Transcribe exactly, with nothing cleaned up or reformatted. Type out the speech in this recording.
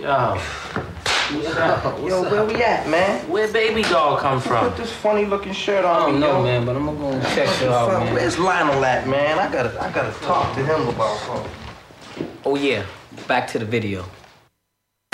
Yo. What's up? What's Yo, up? where we at, man? Where baby doll come Who from? put this funny looking shirt on I don't me, know, yo? man, but I'm gonna go check you out, man. Where's Lionel at, man? I gotta, I gotta talk to him about something. Oh yeah, back to the video.